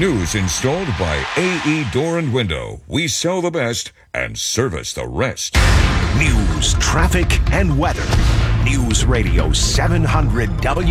News installed by AE Door and Window. We sell the best and service the rest. News, traffic, and weather. News Radio 700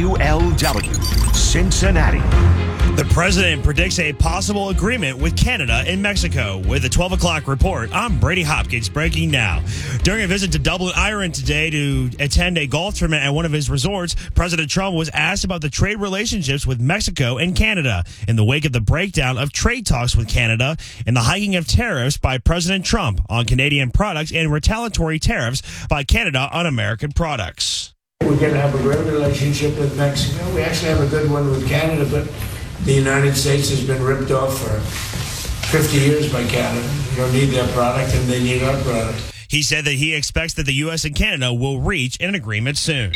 WLW, Cincinnati. The president predicts a possible agreement with Canada and Mexico. With a 12 o'clock report, I'm Brady Hopkins, breaking now. During a visit to Dublin, Ireland today to attend a golf tournament at one of his resorts, President Trump was asked about the trade relationships with Mexico and Canada in the wake of the breakdown of trade talks with Canada and the hiking of tariffs by President Trump on Canadian products and retaliatory tariffs by Canada on American products. We're going to have a great relationship with Mexico. We actually have a good one with Canada, but the United States has been ripped off for 50 years by Canada. You don't need their product, and they need our product. He said that he expects that the U.S. and Canada will reach an agreement soon.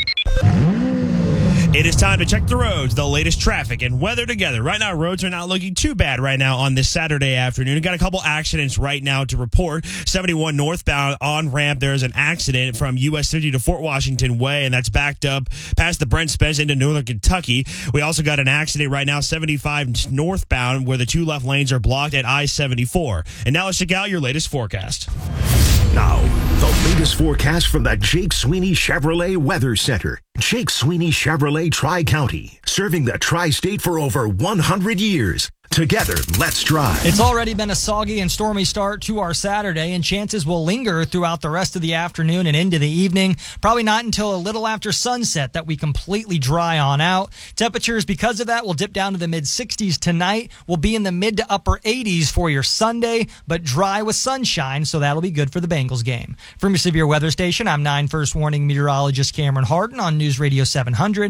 It is time to check the roads, the latest traffic and weather together. Right now, roads are not looking too bad right now on this Saturday afternoon. We've got a couple accidents right now to report. 71 northbound on ramp, there's an accident from US 50 to Fort Washington Way, and that's backed up past the Brent Spence into northern Kentucky. We also got an accident right now, 75 northbound, where the two left lanes are blocked at I-74. And now let's check out your latest forecast. Now, the latest forecast from the Jake Sweeney Chevrolet Weather Center. Jake Sweeney Chevrolet Tri-County, serving the Tri-State for over 100 years. Together, let's drive. It's already been a soggy and stormy start to our Saturday, and chances will linger throughout the rest of the afternoon and into the evening. Probably not until a little after sunset that we completely dry on out. Temperatures, because of that, will dip down to the mid-60s tonight. We'll be in the mid to upper 80s for your Sunday, but dry with sunshine, so that'll be good for the Bengals game. From your severe weather station, I'm 9 First Warning meteorologist Cameron Harden on News Radio 700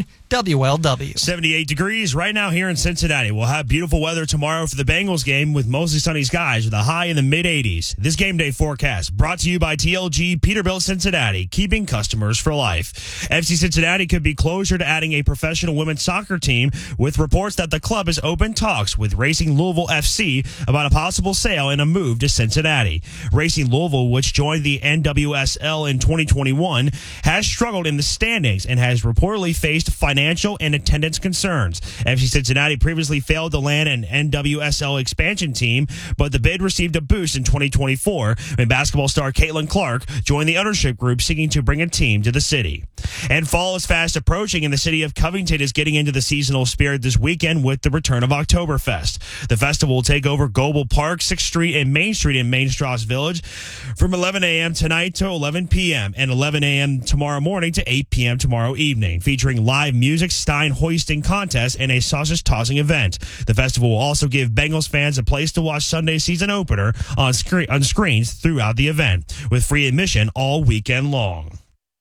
WLW. 78 degrees right now here in Cincinnati. We'll have beautiful weather tomorrow for the Bengals game with mostly sunny skies with a high in the mid-80s. This game day forecast brought to you by TLG Peterbilt Cincinnati, keeping customers for life. FC Cincinnati could be closer to adding a professional women's soccer team, with reports that the club has opened talks with Racing Louisville FC about a possible sale and a move to Cincinnati. Racing Louisville, which joined the NWSL in 2021, has struggled in the standings and has reportedly faced financial and attendance concerns. FC Cincinnati previously failed to land an NWSL expansion team, but the bid received a boost in 2024 when basketball star Caitlin Clark joined the ownership group seeking to bring a team to the city. And fall is fast approaching, and the city of Covington is getting into the seasonal spirit this weekend with the return of Oktoberfest. The festival will take over Goebel Park, 6th Street, and Main Street in Main Strasse Village from 11 a.m. tonight to 11 p.m. and 11 a.m. tomorrow morning to 8 p.m. tomorrow evening, featuring live music, Stein hoisting contest, and a sausage tossing event. The festival will also give Bengals fans a place to watch Sunday's season opener on screens throughout the event, with free admission all weekend long.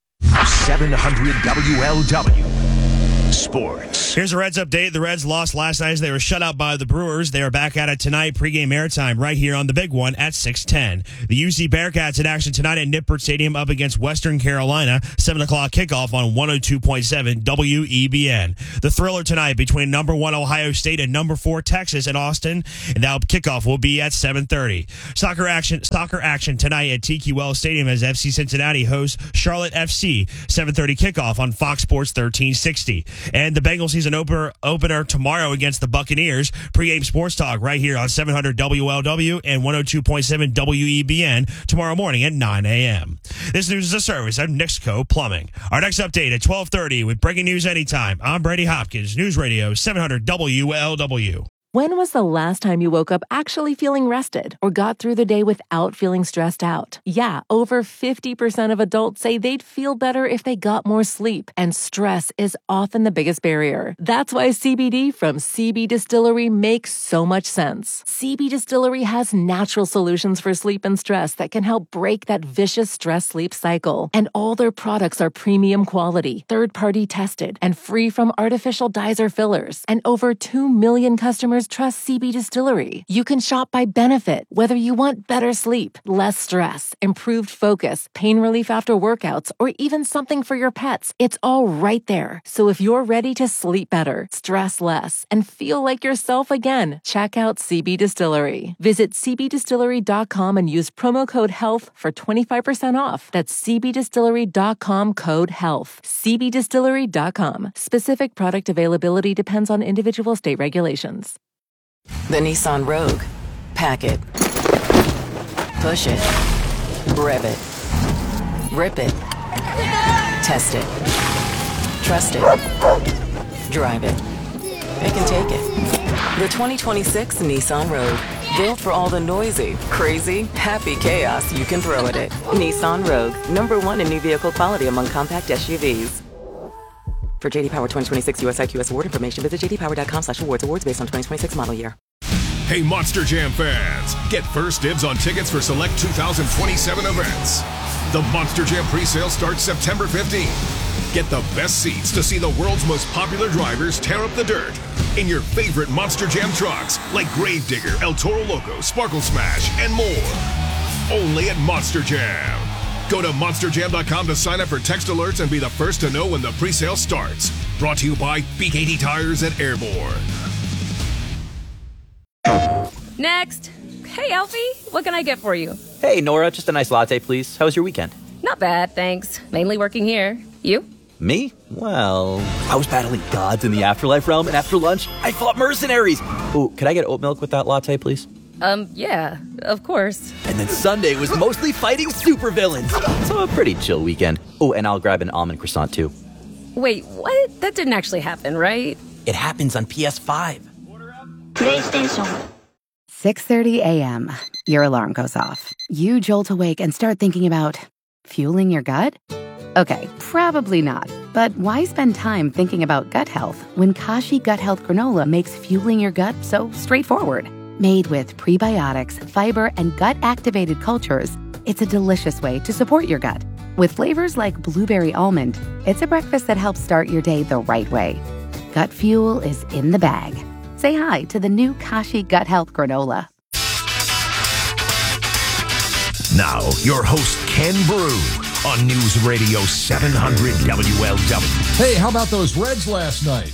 700 WLW. Sports. Here's a Reds update. The Reds lost last night as they were shut out by the Brewers. They are back at it tonight, pregame airtime right here on the big one at 6:10. The UC Bearcats in action tonight at Nippert Stadium up against Western Carolina. 7 o'clock kickoff on 102.7 WEBN. The thriller tonight between number 1 Ohio State and number 4 Texas in Austin, and that kickoff will be at 7:30. Soccer action tonight at TQL Stadium as FC Cincinnati hosts Charlotte FC. 7:30 kickoff on Fox Sports 1360. And the Bengals season opener tomorrow against the Buccaneers. Pre-game sports talk right here on 700 WLW and 102.7 WEBN tomorrow morning at 9 a.m. This news is a service of Nixco Plumbing. Our next update at 12:30 with breaking news anytime. I'm Brady Hopkins, News Radio 700 WLW. When was the last time you woke up actually feeling rested or got through the day without feeling stressed out? Yeah, over 50% of adults say they'd feel better if they got more sleep, and stress is often the biggest barrier. That's why CBD from CB Distillery makes so much sense. CB Distillery has natural solutions for sleep and stress that can help break that vicious stress-sleep cycle. And all their products are premium quality, third-party tested, and free from artificial dyes or fillers. And over 2 million customers trust CB Distillery. You can shop by benefit, whether you want better sleep, less stress, improved focus, pain relief after workouts, or even something for your pets. It's all right there. So if you're ready to sleep better, stress less, and feel like yourself again, check out CB Distillery. Visit cbdistillery.com and use promo code HEALTH for 25% off. That's cbdistillery.com code HEALTH. cbdistillery.com. Specific product availability depends on individual state regulations. The Nissan Rogue. Pack it. Push it. Rev it. Rip it. Test it. Trust it. Drive it. Pick and take it. The 2026 Nissan Rogue. Built for all the noisy, crazy, happy chaos you can throw at it. Nissan Rogue. #1 in new vehicle quality among compact SUVs. For JD Power 2026 US IQS award information, visit jdpower.com/awards. Awards based on 2026 model year. Hey, Monster Jam fans, get first dibs on tickets for select 2027 events. The Monster Jam presale starts September 15th. Get the best seats to see the world's most popular drivers tear up the dirt in your favorite Monster Jam trucks like Gravedigger, El Toro Loco, Sparkle Smash, and more. Only at Monster Jam. Go to monsterjam.com to sign up for text alerts and be the first to know when the presale starts. Brought to you by BKT Tires at Airborne. Next. Hey, Alfie, what can I get for you? Hey, Nora, just a nice latte, please. How was your weekend? Not bad, thanks. Mainly working here. You? Me? Well, I was battling gods in the afterlife realm, and after lunch, I fought mercenaries. Ooh, could I get oat milk with that latte, please? Yeah, of course. And then Sunday was mostly fighting supervillains. So a pretty chill weekend. Oh, and I'll grab an almond croissant, too. Wait, what? That didn't actually happen, right? It happens on PS5. PlayStation. 6:30 a.m. Your alarm goes off. You jolt awake and start thinking about fueling your gut? Okay, probably not. But why spend time thinking about gut health when Kashi Gut Health Granola makes fueling your gut so straightforward? Made with prebiotics, fiber, and gut-activated cultures, it's a delicious way to support your gut. With flavors like blueberry almond, it's a breakfast that helps start your day the right way. Gut fuel is in the bag. Say hi to the new Kashi Gut Health Granola. Now, your host, Ken Brew, on News Radio 700 WLW. Hey, how about those Reds last night?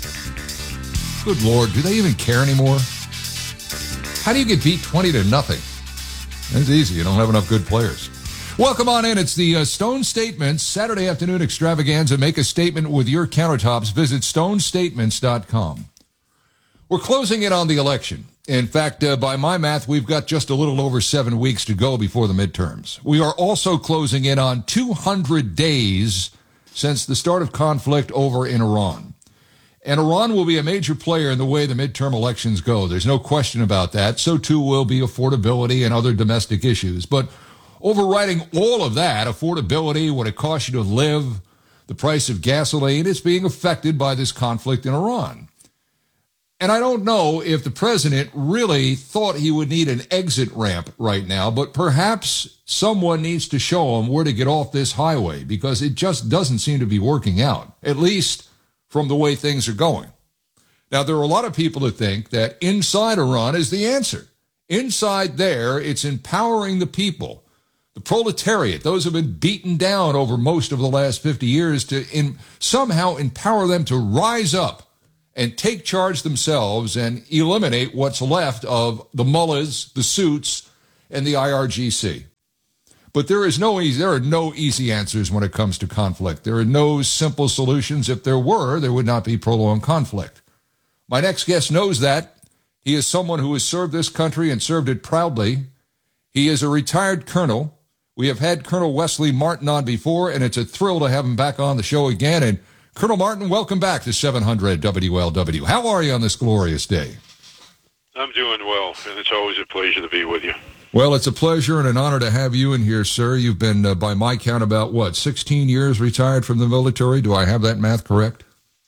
Good Lord, do they even care anymore? How do you get beat 20-0? It's easy. You don't have enough good players. Welcome on in. It's the Stone Statements Saturday afternoon extravaganza. Make a statement with your countertops. Visit stonestatements.com. We're closing in on the election. In fact, by my math, we've got just a little over 7 weeks to go before the midterms. We are also closing in on 200 days since the start of conflict over in Iran. And Iran will be a major player in the way the midterm elections go. There's no question about that. So too will be affordability and other domestic issues. But overriding all of that, affordability, what it costs you to live, the price of gasoline, is being affected by this conflict in Iran. And I don't know if the president really thought he would need an exit ramp right now, but perhaps someone needs to show him where to get off this highway, because it just doesn't seem to be working out, at least from the way things are going. Now, there are a lot of people that think that inside Iran is the answer. Inside there, it's empowering the people, the proletariat, those who have been beaten down over most of the last 50 years, to somehow empower them to rise up and take charge themselves and eliminate what's left of the mullahs, the suits, and the IRGC. But there are no easy answers when it comes to conflict. There are no simple solutions. If there were, there would not be prolonged conflict. My next guest knows that. He is someone who has served this country and served it proudly. He is a retired colonel. We have had Colonel Wesley Martin on before, and it's a thrill to have him back on the show again. And Colonel Martin, welcome back to 700 WLW. How are you on this glorious day? I'm doing well, and it's always a pleasure to be with you. Well, it's a pleasure and an honor to have you in here, sir. You've been, by my count, about, 16 years retired from the military? Do I have that math correct?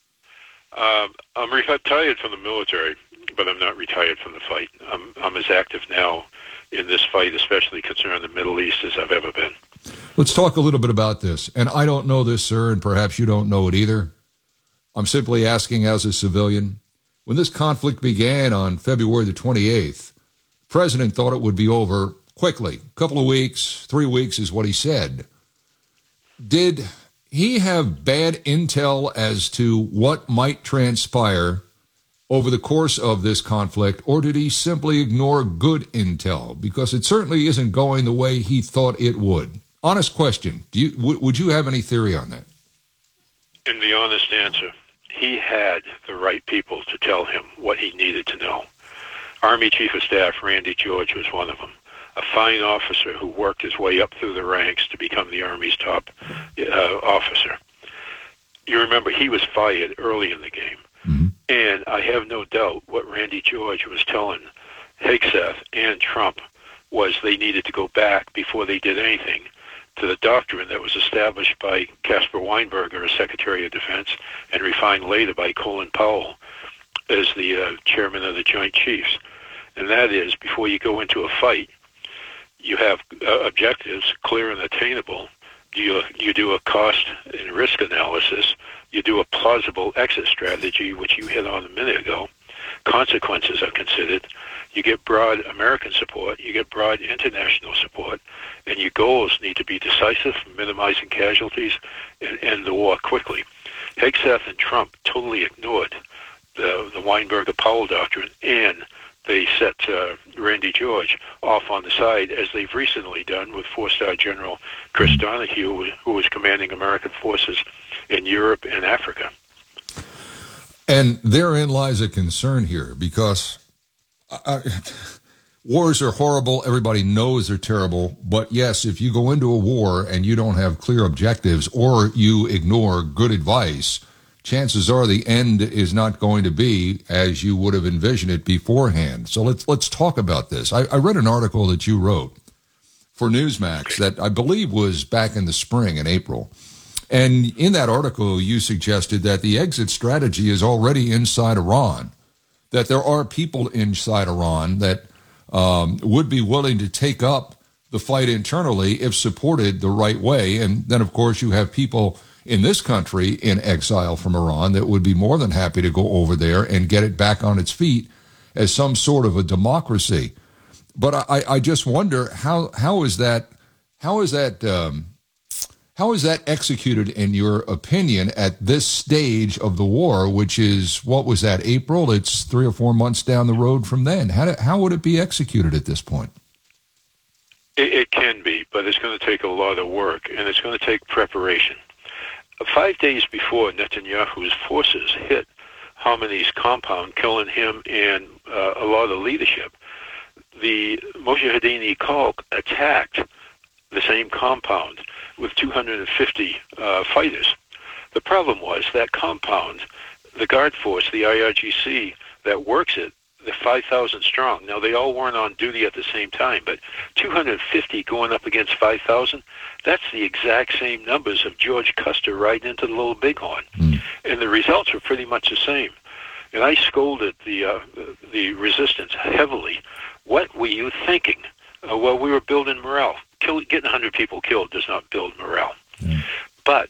I'm retired from the military, but I'm not retired from the fight. I'm as active now in this fight, especially concerning the Middle East, as I've ever been. Let's talk a little bit about this. And I don't know this, sir, and perhaps you don't know it either. I'm simply asking as a civilian. When this conflict began on February the 28th, the president thought it would be over quickly. A couple of weeks, 3 weeks is what he said. Did he have bad intel as to what might transpire over the course of this conflict, or did he simply ignore good intel? Because it certainly isn't going the way he thought it would. Honest question. Would you have any theory on that? In the honest answer, he had the right people to tell him what he needed to know. Army Chief of Staff Randy George was one of them, a fine officer who worked his way up through the ranks to become the Army's top officer. You remember he was fired early in the game. Mm-hmm. And I have no doubt what Randy George was telling Hegseth and Trump was they needed to go back before they did anything to the doctrine that was established by Caspar Weinberger as Secretary of Defense and refined later by Colin Powell as the chairman of the Joint Chiefs. And that is, before you go into a fight, you have objectives clear and attainable. You do a cost and risk analysis. You do a plausible exit strategy, which you hit on a minute ago. Consequences are considered. You get broad American support. You get broad international support. And your goals need to be decisive, minimizing casualties, and end the war quickly. Hegseth and Trump totally ignored the Weinberger-Powell doctrine, and they set Randy George off on the side, as they've recently done with four-star General Chris Donahue, who was commanding American forces in Europe and Africa. And therein lies a concern here, because wars are horrible. Everybody knows they're terrible. But yes, if you go into a war and you don't have clear objectives, or you ignore good advice, chances are the end is not going to be as you would have envisioned it beforehand. So let's talk about this. I read an article that you wrote for Newsmax that I believe was back in the spring, in April. And in that article, you suggested that the exit strategy is already inside Iran, that there are people inside Iran that would be willing to take up the fight internally if supported the right way. And then, of course, you have people in this country in exile from Iran that would be more than happy to go over there and get it back on its feet as some sort of a democracy. But I just wonder how is that executed, in your opinion, at this stage of the war, which is, what was that, April? It's 3 or 4 months down the road from then. How would it be executed at this point? It can be, but it's going to take a lot of work, and it's going to take preparation. 5 days before Netanyahu's forces hit Khamenei's compound, killing him and a lot of the leadership, the Mojahedin Khalq attacked the same compound with 250 fighters. The problem was that compound, the guard force, the IRGC that works it, they're 5,000 strong. Now, they all weren't on duty at the same time, but 250 going up against 5,000, that's the exact same numbers of George Custer riding into the Little Bighorn. And the results were pretty much the same. And I scolded the resistance heavily. What were you thinking? Well, we were building morale. Getting 100 people killed does not build morale. But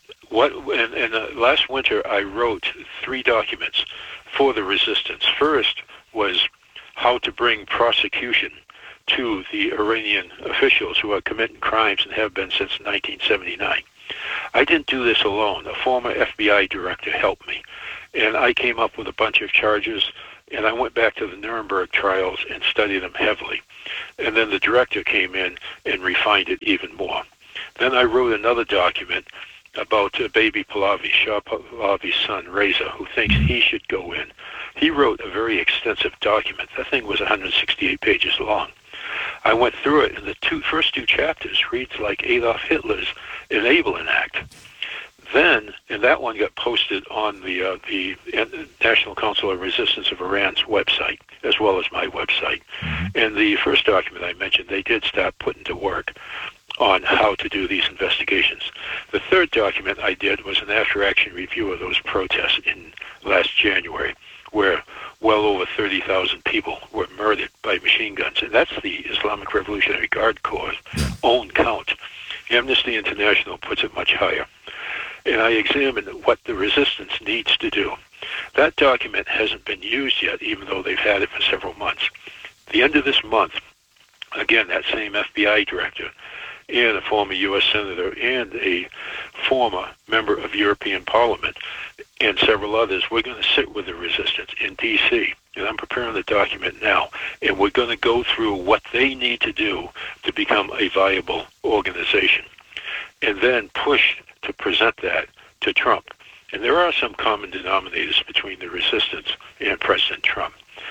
last winter, I wrote 3 documents for the resistance. First was how to bring prosecution to the Iranian officials who are committing crimes and have been since 1979. I didn't do this alone. A former FBI director helped me, and I came up with a bunch of charges, and I went back to the Nuremberg trials and studied them heavily. And then the director came in and refined it even more. Then I wrote another document about baby Pahlavi, Shah Pahlavi's son, Reza, who thinks he should go in. He wrote a very extensive document. That thing was 168 pages long. I went through it, and the first two chapters reads like Adolf Hitler's Enabling Act. Then, and that one got posted on the National Council of Resistance of Iran's website, as well as my website. And the first document I mentioned, they did start putting to work on how to do these investigations. The third document I did was an after-action review of those protests in last January, where well over 30,000 people were murdered by machine guns. And that's the Islamic Revolutionary Guard Corps' own count. Amnesty International puts it much higher. And I examined what the resistance needs to do. That document hasn't been used yet, even though they've had it for several months. At the end of this month, again, that same FBI director and a former U.S. Senator and a former member of European Parliament and several others, we're going to sit with the resistance in D.C., and I'm preparing the document now, and we're going to go through what they need to do to become a viable organization, and then push to present that to Trump. And there are some common denominators between the resistance and President Trump.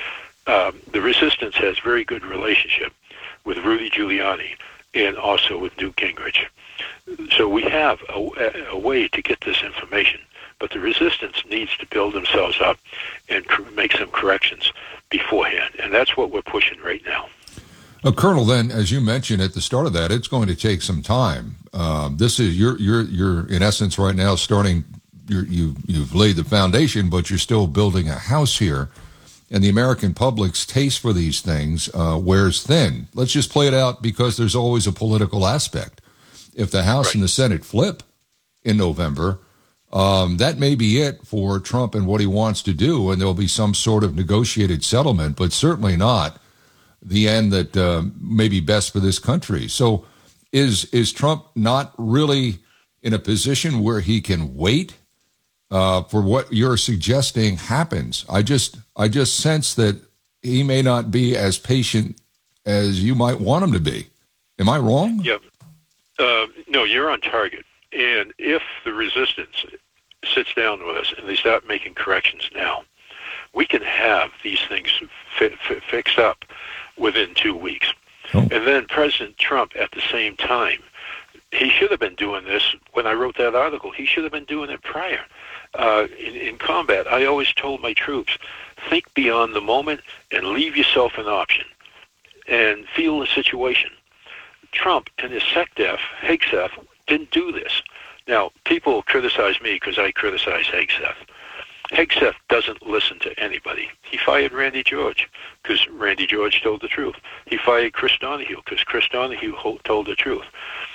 The resistance has very good relationship with Rudy Giuliani and also with Newt Gingrich. So we have a way to get this information, but the resistance needs to build themselves up and make some corrections beforehand, and that's what we're pushing right now. Colonel, then, as you mentioned at the start of that, it's going to take some time. This is you're in essence right now starting. You've laid the foundation, but you're still building a house here, and the American public's taste for these things wears thin. Let's just play it out because there's always a political aspect. If the House and the Senate flip in November, that may be it for Trump and what he wants to do, and there'll be some sort of negotiated settlement, but certainly not the end that may be best for this country. So is Trump not really in a position where he can wait for what you're suggesting happens? I just sense that he may not be as patient as you might want him to be. Am I wrong? Yep. No, you're on target. And if the resistance sits down with us and they start making corrections now, we can have these things fixed up within 2 weeks. Oh. And then President Trump, at the same time, he should have been doing this when I wrote that article. He should have been doing it prior. In combat, I always told my troops, think beyond the moment and leave yourself an option and feel the situation. Trump and his SecDef, Hegseth, didn't do this. Now, people criticize me because I criticize Hegseth. Hegseth doesn't listen to anybody. He fired Randy George because Randy George told the truth. He fired Chris Donahue because Chris Donahue told the truth.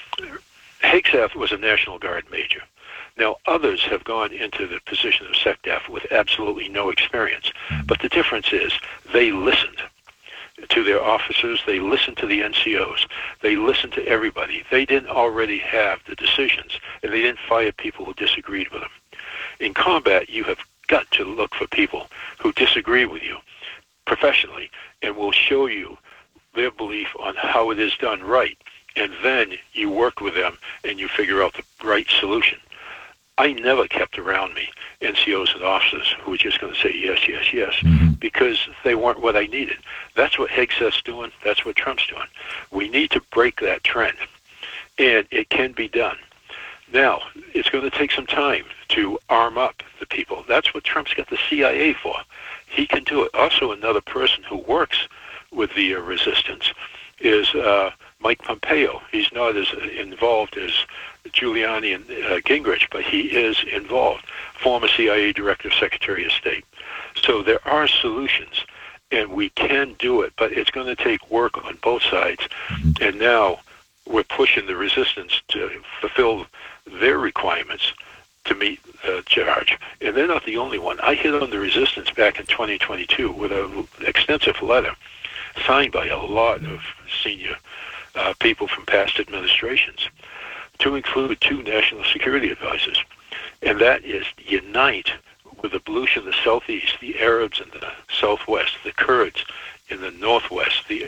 Hegseth was a National Guard major. Now, others have gone into the position of SecDef with absolutely no experience. But the difference is they listened to their officers. They listened to the NCOs. They listened to everybody. They didn't already have the decisions, and they didn't fire people who disagreed with them. In combat, you have got to look for people who disagree with you professionally and will show you their belief on how it is done right. And then you work with them and you figure out the right solution. I never kept around me NCOs and officers who were just going to say yes, yes, yes, because they weren't what I needed. That's what Hegseth's doing. That's what Trump's doing. We need to break that trend, and it can be done. Now, it's going to take some time to arm up the people. That's what Trump's got the CIA for. He can do it. Also, another person who works with the resistance is Mike Pompeo. He's not as involved as Giuliani and Gingrich, but he is involved. Former CIA Director, Secretary of State. So there are solutions, and we can do it, but it's going to take work on both sides. And now we're pushing the resistance to fulfill their requirements to meet the charge. And they're not the only one. I hit on the resistance back in 2022 with an extensive letter signed by a lot of senior people from past administrations, to include 2 national security advisors. And that is unite with the Baluch in the southeast, the Arabs in the southwest, the Kurds in the northwest, the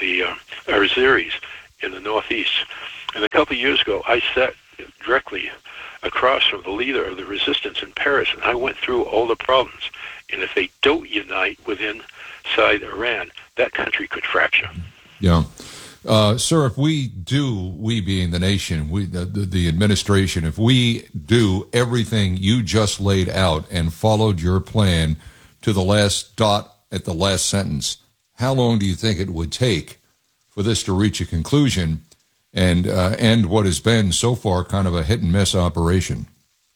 Azeris in the northeast. And a couple of years ago, I sat directly across from the leader of the resistance in Paris, and I went through all the problems. And if they don't unite inside Iran, that country could fracture. Yeah. Sir, if we being the nation, the administration, if we do everything you just laid out and followed your plan to the last dot at the last sentence, how long do you think it would take for this to reach a conclusion and end what has been so far kind of a hit and miss operation?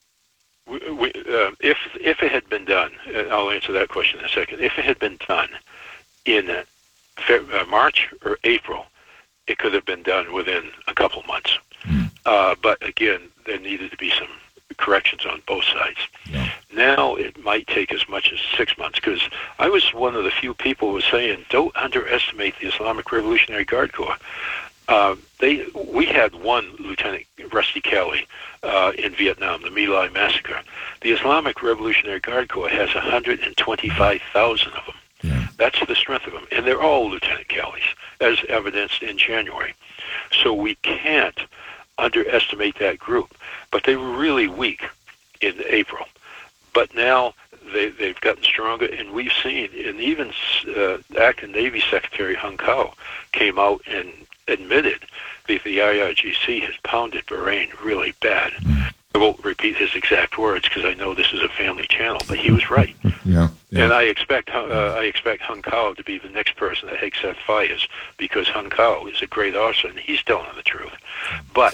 If it had been done, I'll answer that question in a second. If it had been done in March or April, it could have been done within a couple months. But again, there needed to be some corrections on both sides. Yeah. Now it might take as much as 6 months, because I was one of the few people who was saying, don't underestimate the Islamic Revolutionary Guard Corps. We had one Lieutenant Rusty Kelly in Vietnam, the My Lai massacre. The Islamic Revolutionary Guard Corps has 125,000 of them. Yeah. That's the strength of them. And they're all Lieutenant Kellys, as evidenced in January. So we can't underestimate that group. But they were really weak in April. But now they've gotten stronger, and we've seen, and even acting Navy Secretary Hung Kao came out and admitted that the IRGC has pounded Bahrain really bad. I won't repeat his exact words because I know this is a family channel, but he was right. Yeah. And I expect Hung Kao to be the next person that Hegseth fires, because Hung Kao is a great officer and he's telling the truth. But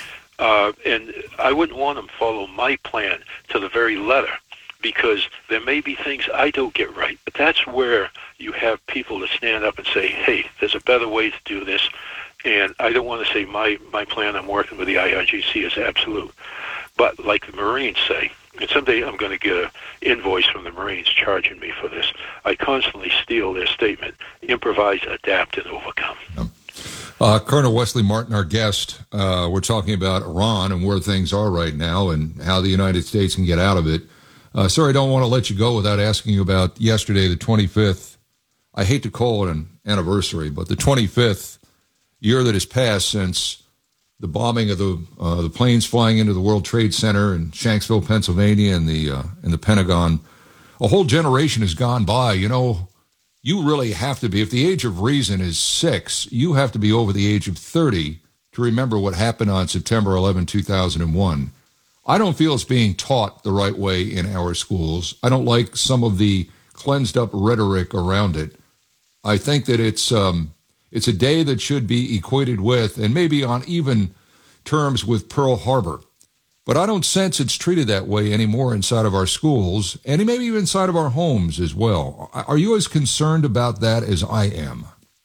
and I wouldn't want him to follow my plan to the very letter, because there may be things I don't get right. But that's where you have people that stand up and say, hey, there's a better way to do this. And I don't want to say my plan I'm working with the IRGC is absolute. But like the Marines say, and someday I'm going to get an invoice from the Marines charging me for this, I constantly steal their statement: improvise, adapt, and overcome. Colonel Wesley Martin, our guest, we're talking about Iran and where things are right now and how the United States can get out of it. Sir, I don't want to let you go without asking you about yesterday, the 25th. I hate to call it an anniversary, but the 25th year that has passed since the bombing of the planes flying into the World Trade Center in Shanksville, Pennsylvania, and the Pentagon. A whole generation has gone by. You know, you really have to be, if the age of reason is 6, you have to be over the age of 30 to remember what happened on September 11, 2001. I don't feel it's being taught the right way in our schools. I don't like some of the cleansed up rhetoric around it. I think that it's a day that should be equated with, and maybe on even terms with, Pearl Harbor. But I don't sense it's treated that way anymore inside of our schools, and maybe even inside of our homes as well. Are you as concerned about that as I am?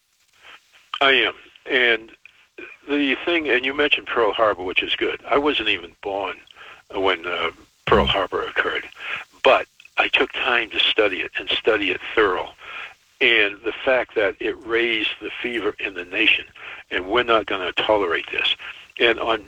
I am. And the thing, and you mentioned Pearl Harbor, which is good. I wasn't even born when Pearl Harbor occurred. But I took time to study it, and study it thorough. And the fact that it raised the fever in the nation, and we're not going to tolerate this. And on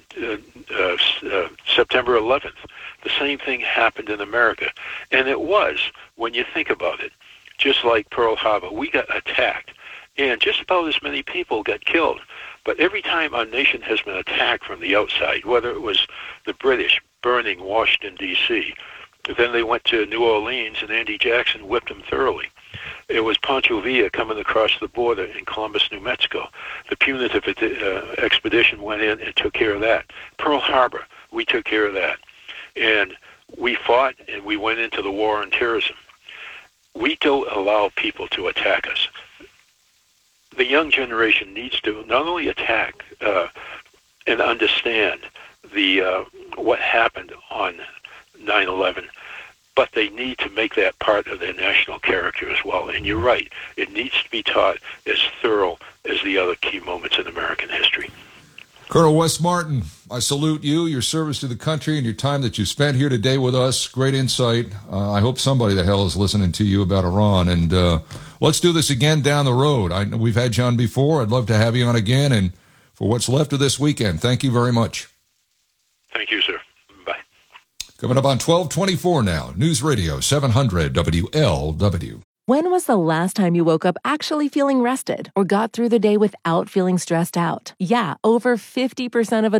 September 11th, the same thing happened in America. And it was, when you think about it, just like Pearl Harbor, we got attacked. And just about as many people got killed. But every time our nation has been attacked from the outside, whether it was the British burning Washington, D.C., then they went to New Orleans and Andy Jackson whipped them thoroughly. It was Pancho Villa coming across the border in Columbus, New Mexico. The punitive expedition went in and took care of that. Pearl Harbor, we took care of that. And we fought, and we went into the war on terrorism. We don't allow people to attack us. The young generation needs to not only attack and understand what happened on 9/11, but they need to make that part of their national character as well. And you're right, it needs to be taught as thorough as the other key moments in American history. Colonel Wes Martin, I salute you, your service to the country, and your time that you spent here today with us. Great insight. I hope somebody the hell is listening to you about Iran. And let's do this again down the road. I know we've had you on before. I'd love to have you on again. And for what's left of this weekend, thank you very much. Thank you, sir. Bye. Coming up on 1224 now, News Radio 700 WLW. When was the last time you woke up actually feeling rested or got through the day without feeling stressed out? Yeah, over 50% of